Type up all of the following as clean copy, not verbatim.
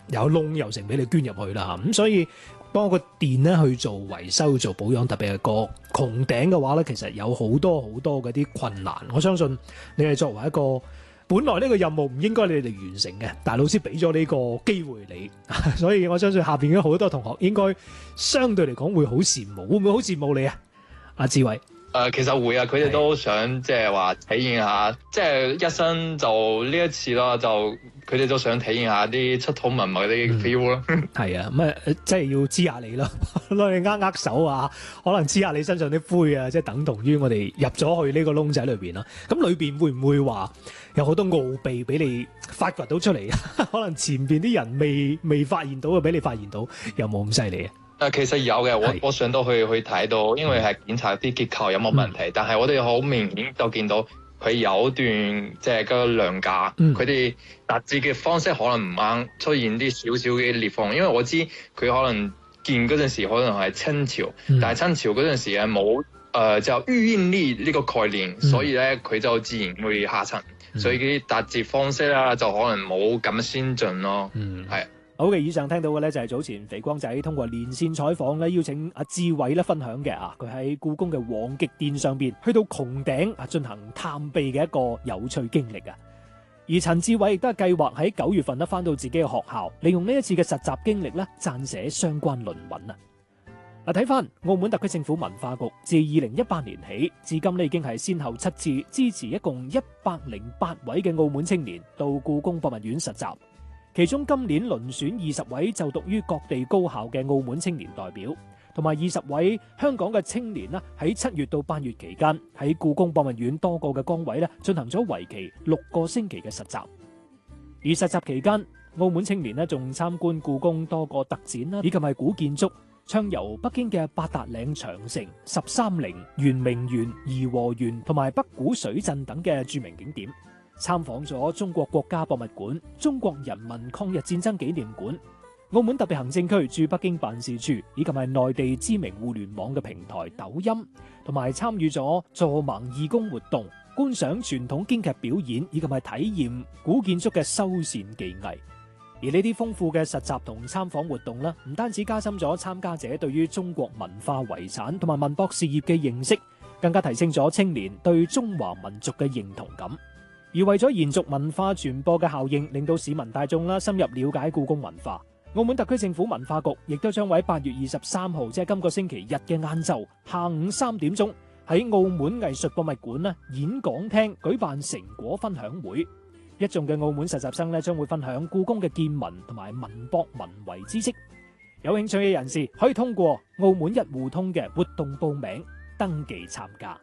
有窿又成俾你捐入去啦嚇。咁所以幫個電咧去做維修做保養，特別係個穹頂嘅話咧，其實有好多嗰啲困難。我相信你係作為一個本來呢個任務唔應該你哋完成嘅，但係老師俾咗呢個機會你，所以我相信下邊嘅好多同學應該相對嚟講會好羨慕，會唔會好羨慕你啊？阿志偉。 其實會啊，佢哋都想即係話體驗下，即係一生就呢一次啦，就佢哋都想體驗下啲出土文物嗰啲 feel 咯。 係啊，咁即係要知下你咯，攞你握手啊，可能知下你身上啲灰啊，即係等同於我哋入咗去呢個窿仔裏邊啦。咁裏邊會唔會話有好多奧秘俾你發掘到出嚟？可能前邊啲人未發現到嘅，俾你發現到，有冇咁犀利啊？ 其實有嘅，我上到去睇到，因為係檢查啲結構有冇問題，但係我哋好明顯就見到佢有段即係個梁架，佢哋đặt字嘅方式可能唔啱，出現啲少少嘅裂縫。因為我知佢可能建嗰陣時可能係清朝，但係清朝嗰陣時係冇就預應力呢個概念，所以咧佢就自然會下沉，所以啲đặt字方式啦就可能冇咁先進咯，係。 好嘅，以上聽到嘅咧就係早前肥光仔通過連線採訪咧，邀請阿志偉咧分享嘅啊，佢喺故宮嘅皇極殿上邊去到穹頂啊進行探秘嘅一個有趣經歷啊。而陳志偉亦都係計劃喺9月份咧翻到自己嘅學校，利用呢一次嘅實習經歷咧撰寫相關論文啊。嗱，睇翻澳門特區政府文化局自2018年起，至今咧已經係先後7次支持一共108位嘅澳門青年到故宮博物院實習。其中今年遴選20位就讀於各地高校嘅澳門青年代表，同埋20位香港嘅青年啦，喺7月到8月期間喺故宮博物院多個嘅崗位咧進行咗為期6個星期嘅實習。而實習期間，澳門青年咧仲參觀故宮多個特展啦，以及係古建築，暢遊北京嘅八達嶺長城、13陵、圓明園、頤和園同埋北古水鎮等嘅著名景點。參訪咗中國國家博物館、中國人民抗日戰爭紀念館、澳門特別行政區駐北京辦事處，以及係內地知名互聯網嘅平台抖音，同埋參與咗助盲義工活動、觀賞傳統京劇表演，以及係體驗古建築嘅修繕技藝。而呢啲豐富嘅實習同參訪活動呢，唔單止加深咗參加者對於中國文化遺產同埋文博事業嘅認識，更加提升咗青年對中華民族嘅認同感。而為咗延續文化傳播嘅效應，令到市民大眾啦深入了解故宮文化，澳門特區政府文化局亦都將喺8月23號，即係今個星期日嘅晏晝下午3點鐘，喺澳門藝術博物館演講廳舉辦成果分享會。一眾嘅澳門實習生將會分享故宮嘅見聞同埋文博文遺知識。有興趣嘅人士可以通過澳門一戶通嘅活動報名登記參加。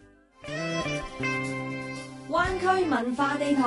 灣區文化地圖，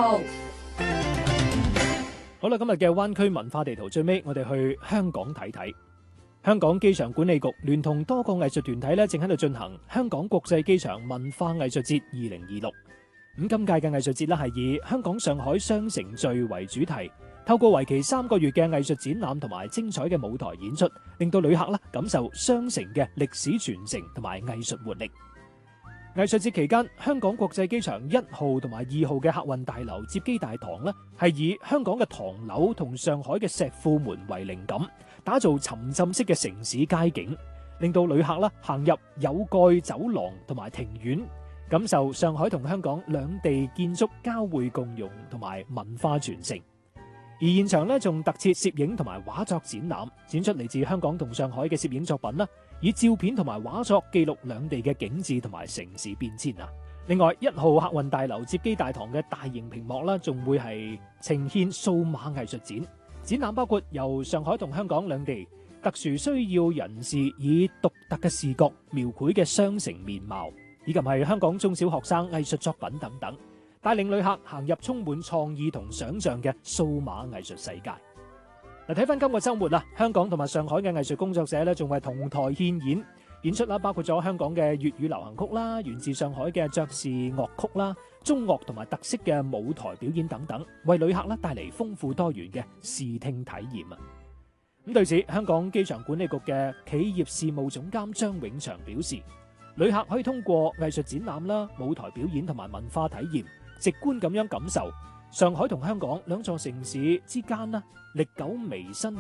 好啦，今日嘅灣區文化地圖最尾，我哋去香港睇睇。香港機場管理局聯同多個藝術團體正喺度進行香港國際機場文化藝術節2026。今屆嘅藝術節係以香港上海雙城聚為主題，透過為期3個月嘅藝術展覽同埋精彩嘅舞台演出，令到旅客感受雙城嘅歷史傳承同埋藝術活力。藝術節期間，香港國際機場1號同埋2號嘅客運大樓接機大堂係以香港嘅唐樓同上海嘅石庫門為靈感，打造沉浸式嘅城市街景，令到旅客行入有蓋走廊同埋庭院，感受上海同香港兩地建築交匯共融同埋文化傳承。而現場仲特設攝影同埋畫作展覽，展出嚟自香港同上海嘅攝影作品以照片同埋畫作記錄兩地嘅景致同埋城市變遷。另外，1號客運大樓接機大堂嘅大型屏幕仲會係呈現數碼藝術展，展覽包括由上海同香港兩地特殊需要人士以獨特嘅視覺描繪嘅雙城面貌，以及係香港中小學生藝術作品等等，帶領旅客行入充滿創意同想象嘅數碼藝術世界。睇翻今個週末香港同埋上海嘅藝術工作者仲為同台獻演出包括咗香港嘅粵語流行曲啦，源自上海嘅爵士樂曲啦，中樂同埋特色嘅舞台表演等等，為旅客帶嚟豐富多元嘅視聽體驗。咁對此，香港機場管理局嘅企業事務總監張永祥表示，旅客可以通過藝術展覽啦、舞台表演同埋文化體驗，直觀咁樣感受上海同香港兩座城市之間歷久彌新